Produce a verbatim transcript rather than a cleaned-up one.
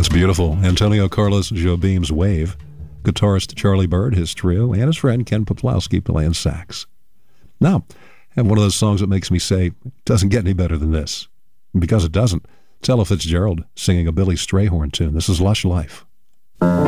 That's beautiful. Antonio Carlos Jobim's Wave. Guitarist Charlie Bird, his trio, and his friend Ken Poplowski playing sax. Now, I have one of those songs that makes me say, it doesn't get any better than this. And because it doesn't, it's Ella Fitzgerald singing a Billy Strayhorn tune. This is Lush Life.